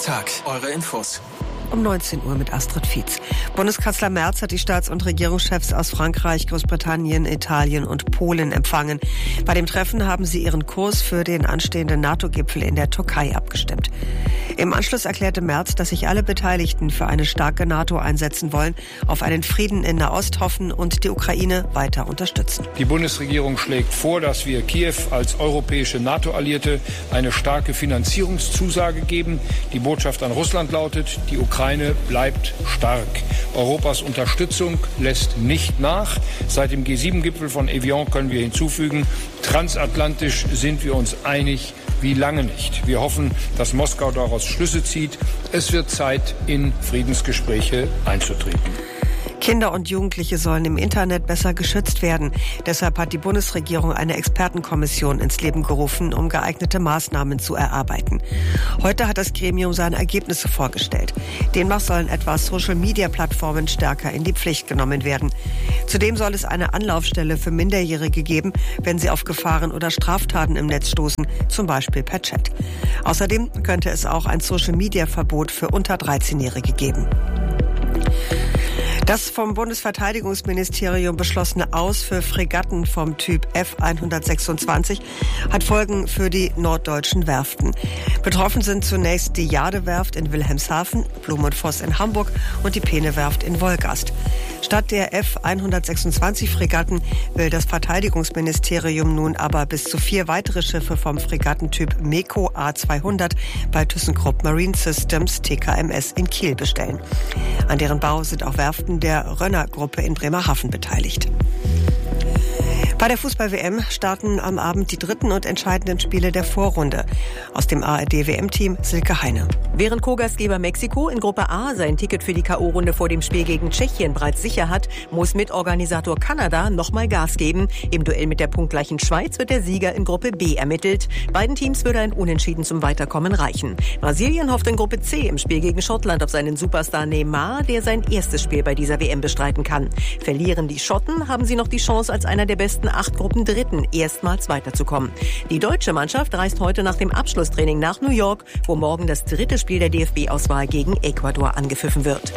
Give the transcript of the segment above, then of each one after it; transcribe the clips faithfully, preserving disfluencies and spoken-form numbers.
Tag, eure Infos. Um neunzehn Uhr mit Astrid Fietz. Bundeskanzler Merz hat die Staats- und Regierungschefs aus Frankreich, Großbritannien, Italien und Polen empfangen. Bei dem Treffen haben sie ihren Kurs für den anstehenden NATO-Gipfel in der Türkei abgestimmt. Im Anschluss erklärte Merz, dass sich alle Beteiligten für eine starke NATO einsetzen wollen, auf einen Frieden in Nahost hoffen und die Ukraine weiter unterstützen. Die Bundesregierung schlägt vor, dass wir Kiew als europäische NATO-Alliierte eine starke Finanzierungszusage geben. Die Botschaft an Russland lautet, die Ukraine Ukraine bleibt stark. Europas Unterstützung lässt nicht nach. Seit dem G sieben Gipfel von Evian können wir hinzufügen, transatlantisch sind wir uns einig wie lange nicht. Wir hoffen, dass Moskau daraus Schlüsse zieht. Es wird Zeit, in Friedensgespräche einzutreten. Kinder und Jugendliche sollen im Internet besser geschützt werden. Deshalb hat die Bundesregierung eine Expertenkommission ins Leben gerufen, um geeignete Maßnahmen zu erarbeiten. Heute hat das Gremium seine Ergebnisse vorgestellt. Demnach sollen etwa Social-Media-Plattformen stärker in die Pflicht genommen werden. Zudem soll es eine Anlaufstelle für Minderjährige geben, wenn sie auf Gefahren oder Straftaten im Netz stoßen, zum Beispiel per Chat. Außerdem könnte es auch ein Social-Media-Verbot für unter dreizehnjährige geben. Das vom Bundesverteidigungsministerium beschlossene Aus für Fregatten vom Typ F hundertsechsundzwanzig hat Folgen für die norddeutschen Werften. Betroffen sind zunächst die Jade-Werft in Wilhelmshaven, Blum und Voss in Hamburg und die Peene-Werft in Wolgast. Statt der F hundertsechsundzwanzig Fregatten will das Verteidigungsministerium nun aber bis zu vier weitere Schiffe vom Fregattentyp MEKO A zweihundert bei ThyssenKrupp Marine Systems T K M S in Kiel bestellen. An deren Bau sind auch Werften der Rönner-Gruppe in Bremerhaven beteiligt. Bei der Fußball-W M starten am Abend die dritten und entscheidenden Spiele der Vorrunde. Aus dem A R D-W M-Team Silke Heine. Während Co-Gastgeber Mexiko in Gruppe A sein Ticket für die K O-Runde vor dem Spiel gegen Tschechien bereits sicher hat, muss Mitorganisator Kanada nochmal Gas geben. Im Duell mit der punktgleichen Schweiz wird der Sieger in Gruppe B ermittelt. Beiden Teams würde ein Unentschieden zum Weiterkommen reichen. Brasilien hofft in Gruppe C im Spiel gegen Schottland auf seinen Superstar Neymar, der sein erstes Spiel bei dieser W M bestreiten kann. Verlieren die Schotten, haben sie noch die Chance, als einer der besten acht Gruppen Dritten erstmals weiterzukommen. Die deutsche Mannschaft reist heute nach dem Abschlusstraining nach New York, wo morgen das dritte Spiel der D F B-Auswahl gegen Ecuador angepfiffen wird.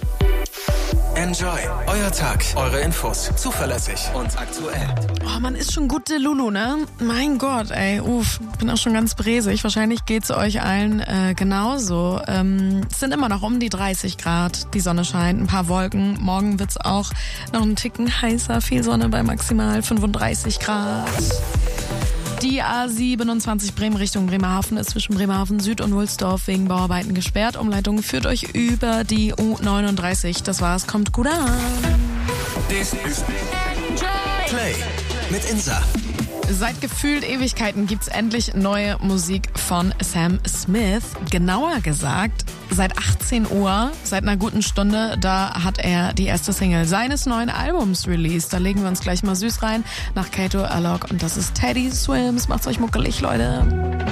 Enjoy. Euer Tag, eure Infos. Zuverlässig und aktuell. Oh, man ist schon gut Lulu, ne? Mein Gott, ey, uff, bin auch schon ganz bräsig. Wahrscheinlich geht's euch allen äh, genauso. Ähm, es sind immer noch um die dreißig Grad, die Sonne scheint, ein paar Wolken. Morgen wird's auch noch einen Ticken heißer, viel Sonne bei maximal fünfunddreißig Grad. Die A siebenundzwanzig Bremen Richtung Bremerhaven ist zwischen Bremerhaven Süd und Wulsdorf wegen Bauarbeiten gesperrt. Umleitung führt euch über die U neununddreißig. Das war's, kommt gut an. This is Play mit Insa. Seit gefühlt Ewigkeiten gibt's endlich neue Musik von Sam Smith. Genauer gesagt, seit achtzehn Uhr, seit einer guten Stunde, da hat er die erste Single seines neuen Albums released. Da legen wir uns gleich mal süß rein nach Kato Alok und das ist Teddy Swims. Macht's euch muckelig, Leute.